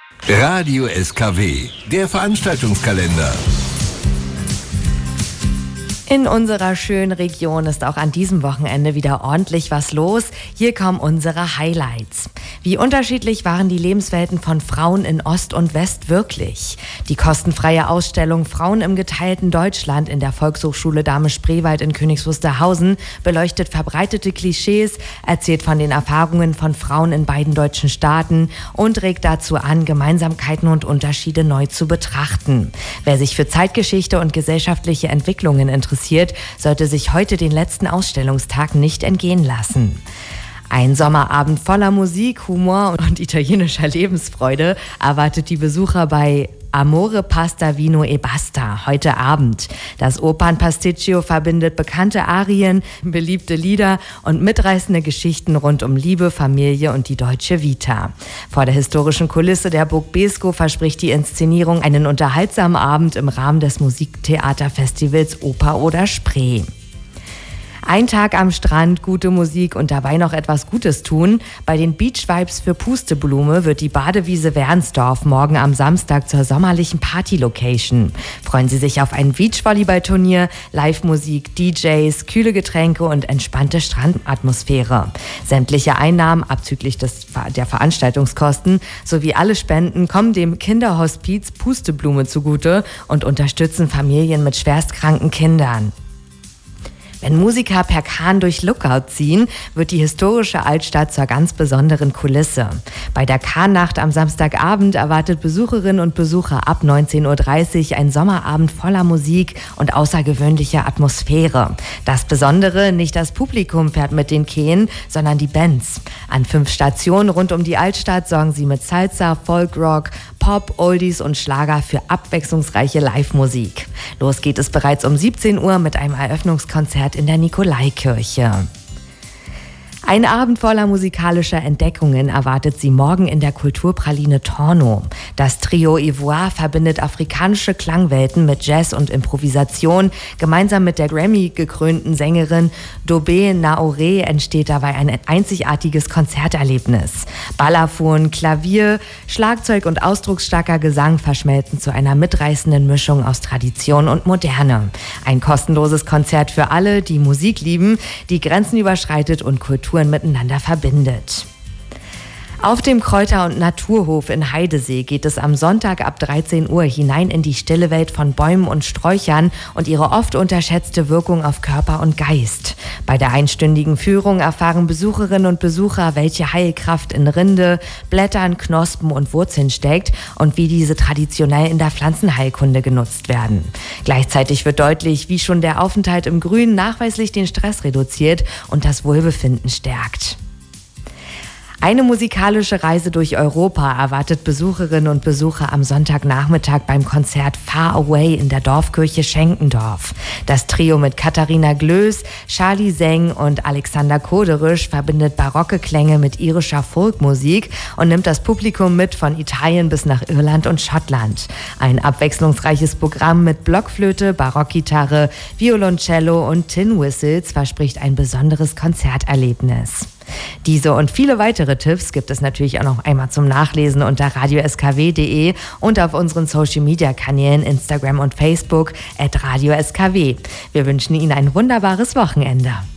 Radio SKW, der Veranstaltungskalender. In unserer schönen Region ist auch an diesem Wochenende wieder ordentlich was los. Hier kommen unsere Highlights. Wie unterschiedlich waren die Lebenswelten von Frauen in Ost und West wirklich? Die kostenfreie Ausstellung Frauen im geteilten Deutschland in der Volkshochschule Dahme-Spreewald in Königs Wusterhausen beleuchtet verbreitete Klischees, erzählt von den Erfahrungen von Frauen in beiden deutschen Staaten und regt dazu an, Gemeinsamkeiten und Unterschiede neu zu betrachten. Wer sich für Zeitgeschichte und gesellschaftliche Entwicklungen interessiert, sollte sich heute den letzten Ausstellungstag nicht entgehen lassen. Ein Sommerabend voller Musik, Humor und italienischer Lebensfreude erwartet die Besucher bei Amore Pasta Vino e Basta heute Abend. Das Opernpasticcio verbindet bekannte Arien, beliebte Lieder und mitreißende Geschichten rund um Liebe, Familie und die deutsche Vita. Vor der historischen Kulisse der Burg Beeskow verspricht die Inszenierung einen unterhaltsamen Abend im Rahmen des Musiktheaterfestivals Oper oder Spree. Ein Tag am Strand, gute Musik und dabei noch etwas Gutes tun. Bei den Beach Vibes für Pusteblume wird die Badewiese Wernsdorf morgen am Samstag zur sommerlichen Party-Location. Freuen Sie sich auf ein Beachvolleyballturnier, Live-Musik, DJs, kühle Getränke und entspannte Strandatmosphäre. Sämtliche Einnahmen abzüglich der Veranstaltungskosten sowie alle Spenden kommen dem Kinderhospiz Pusteblume zugute und unterstützen Familien mit schwerstkranken Kindern. Wenn Musiker per Kahn durch Lookout ziehen, wird die historische Altstadt zur ganz besonderen Kulisse. Bei der Kahnnacht am Samstagabend erwartet Besucherinnen und Besucher ab 19:30 Uhr ein Sommerabend voller Musik und außergewöhnlicher Atmosphäre. Das Besondere, nicht das Publikum fährt mit den Kähnen, sondern die Bands. An 5 Stationen rund um die Altstadt sorgen sie mit Salsa, Folkrock, Pop, Oldies und Schlager für abwechslungsreiche Live-Musik. Los geht es bereits um 17 Uhr mit einem Eröffnungskonzert in der Nikolaikirche. Ein Abend voller musikalischer Entdeckungen erwartet Sie morgen in der Kulturpraline Tornow. Das Trio Ivoire verbindet afrikanische Klangwelten mit Jazz und Improvisation. Gemeinsam mit der Grammy-gekrönten Sängerin Dobé Naoré entsteht dabei ein einzigartiges Konzerterlebnis. Balafon, Klavier, Schlagzeug und ausdrucksstarker Gesang verschmelzen zu einer mitreißenden Mischung aus Tradition und Moderne. Ein kostenloses Konzert für alle, die Musik lieben, die Grenzen überschreitet und Kultur miteinander verbindet. Auf dem Kräuter- und Naturhof in Heidesee geht es am Sonntag ab 13 Uhr hinein in die stille Welt von Bäumen und Sträuchern und ihre oft unterschätzte Wirkung auf Körper und Geist. Bei der einstündigen Führung erfahren Besucherinnen und Besucher, welche Heilkraft in Rinde, Blättern, Knospen und Wurzeln steckt und wie diese traditionell in der Pflanzenheilkunde genutzt werden. Gleichzeitig wird deutlich, wie schon der Aufenthalt im Grün nachweislich den Stress reduziert und das Wohlbefinden stärkt. Eine musikalische Reise durch Europa erwartet Besucherinnen und Besucher am Sonntagnachmittag beim Konzert Far Away in der Dorfkirche Schenkendorf. Das Trio mit Katharina Glöß, Charlie Seng und Alexander Koderisch verbindet barocke Klänge mit irischer Folkmusik und nimmt das Publikum mit von Italien bis nach Irland und Schottland. Ein abwechslungsreiches Programm mit Blockflöte, Barockgitarre, Violoncello und Tin Whistles verspricht ein besonderes Konzerterlebnis. Diese und viele weitere Tipps gibt es natürlich auch noch einmal zum Nachlesen unter radioskw.de und auf unseren Social-Media-Kanälen Instagram und Facebook @radioskw. Wir wünschen Ihnen ein wunderbares Wochenende.